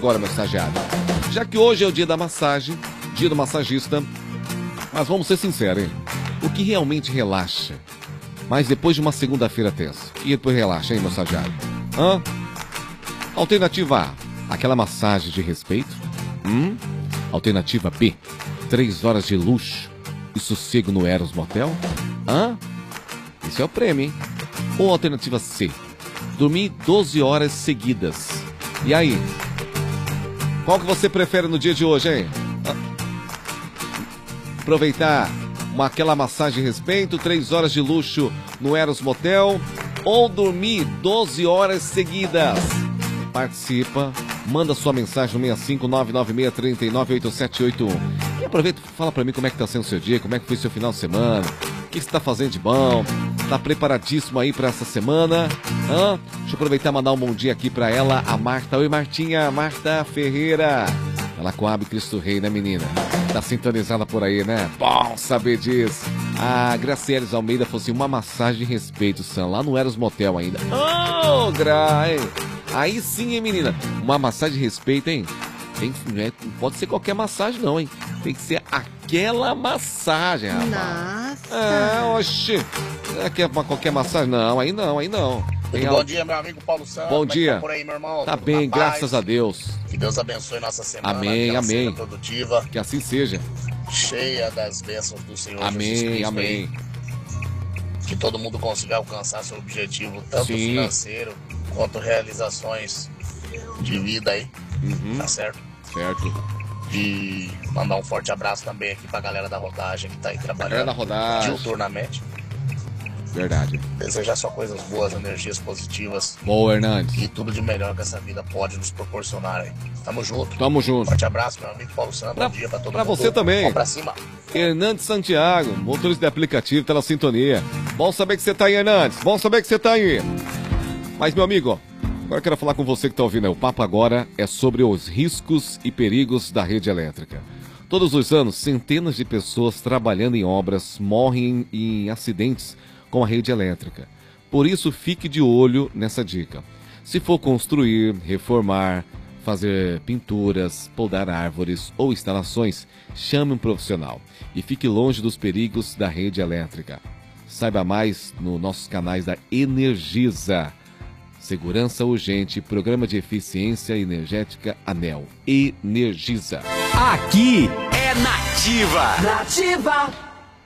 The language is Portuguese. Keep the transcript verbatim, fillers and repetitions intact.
agora, meu estagiário. Já que hoje é o dia da massagem, dia do massagista, mas vamos ser sinceros, hein? O que realmente relaxa? Mas depois de uma segunda-feira tensa. E depois relaxa, hein, meu estagiário? Hã? Alternativa A, aquela massagem de respeito. Hum? Alternativa B, três horas de luxo e sossego no Eros Motel. Hã? Isso é o prêmio, hein? Ou alternativa C, dormir doze horas seguidas. E aí? Qual que você prefere no dia de hoje, hein? Hã? Aproveitar uma, aquela massagem de respeito, três horas de luxo no Eros Motel, ou dormir doze horas seguidas? Participa, manda sua mensagem no seis cinco nove nove seis três nove oito sete oito um. E aproveita e fala pra mim como é que tá sendo o seu dia, como é que foi seu final de semana, o que você tá fazendo de bom, tá preparadíssimo aí pra essa semana? Hã? Deixa eu aproveitar e mandar um bom dia aqui pra ela, a Marta. Oi, Martinha, Marta Ferreira. Ela Coab Cristo Rei, né, menina? Tá sintonizada por aí, né? Bom saber disso. A Graciela Almeida falou assim, uma massagem de respeito, Sam, lá no Eros Motel ainda. Ô, oh, Gra, hein? Aí sim, hein, menina? Uma massagem de respeito, hein? Tem, não pode ser qualquer massagem, não, hein? Tem que ser aquela massagem, rapaz. Nossa. É, oxi. É que é uma qualquer massagem? Não, aí não, aí não. Muito bom dia, meu amigo Paulo Santos. Bom dia. Tá por aí, meu irmão? Tá Tudo bem, na paz? graças a Deus. Que Deus abençoe nossa semana. Amém, amém. Produtiva. Que assim seja. Cheia das bênçãos do Senhor amém, Jesus Cristo. Amém, amém. Que todo mundo consiga alcançar seu objetivo, tanto Sim. financeiro quanto realizações de vida aí. Uhum. Tá certo? Certo. E mandar um forte abraço também aqui pra galera da rodagem que tá aí trabalhando da rodagem. diuturnamente. Verdade. Desejar só coisas boas, energias positivas. Boa, Hernandes. E tudo de melhor que essa vida pode nos proporcionar aí. Tamo junto. Tamo junto. Forte abraço, meu amigo Paulo Santos. Pra, bom dia pra todo pra mundo. você também. Vamos pra cima. Hernandes Santiago, motorista de aplicativo, tá na sintonia. Bom saber que você tá aí, Hernandes. Bom saber que você tá aí. Mas, meu amigo, ó, agora eu quero falar com você que tá ouvindo aí. O papo agora é sobre os riscos e perigos da rede elétrica. Todos os anos, centenas de pessoas trabalhando em obras morrem em, em acidentes com a rede elétrica. Por isso, fique de olho nessa dica. Se for construir, reformar, fazer pinturas, podar árvores ou instalações, chame um profissional e fique longe dos perigos da rede elétrica. Saiba mais nos nossos canais da Energisa. Segurança Urgente, Programa de Eficiência Energética ANEEL. Energisa. Aqui é Nativa. Nativa.